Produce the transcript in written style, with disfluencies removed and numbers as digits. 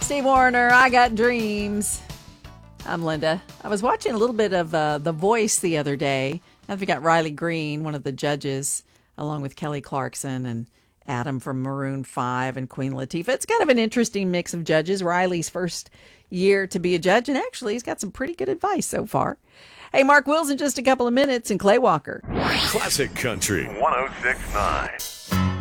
Steve Wariner, I Got Dreams. I'm Linda. I was watching a little bit of The Voice the other day. Now we got Riley Green, one of the judges, along with Kelly Clarkson and Adam from Maroon 5 and Queen Latifah. It's kind of an interesting mix of judges. Riley's first year to be a judge, and actually he's got some pretty good advice so far. Hey, Mark Wills in just a couple of minutes, and Clay Walker. Classic Country 106.9.